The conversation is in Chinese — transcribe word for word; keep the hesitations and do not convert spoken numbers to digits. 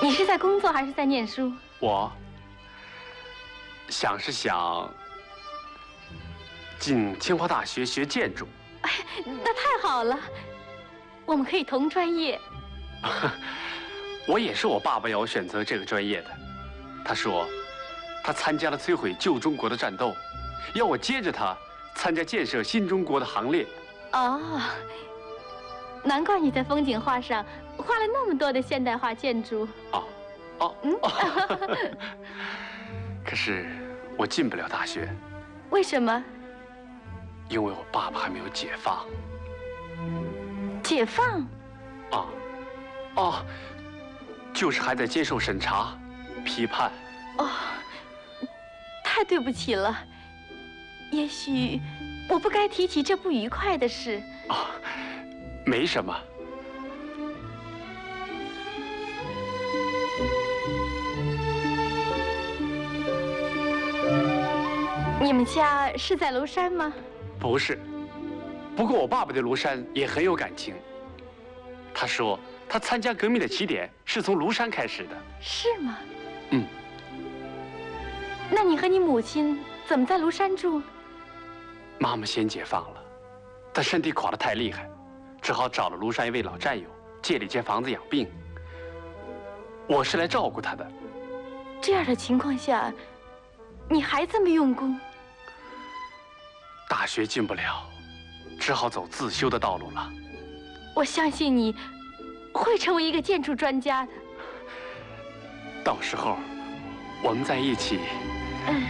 你是在工作还是在念书？ 我想是想进清华大学学建筑。 哎，那太好了，我们可以同专业。 我也是我爸爸要我选择这个专业的。他说，他参加了摧毁旧中国的战斗，要我接着他参加建设新中国的行列。 哦，难怪你在风景画上画了那么多的现代化建筑。 哦，哦，嗯。哦、可是我进不了大学。 为什么？ 因为我爸爸还没有解放。 解放？ 啊，哦，就是还在接受审查、批判。 哦，太对不起了。也许我不该提起这不愉快的事。 啊，没什么。 你们家是在庐山吗？ 不是，不过我爸爸对庐山也很有感情。他说，他参加革命的起点是从庐山开始的。 是吗？ 嗯。 那你和你母亲怎么在庐山住？ 妈妈先解放了，但身体垮得太厉害，只好找了庐山一位老战友借了一间房子养病。我是来照顾她的。 这样的情况下，你还这么用功？ 大学进不了，只好走自修的道路了。 我相信你会成为一个建筑专家的。 到时候我们在一起。 嗯。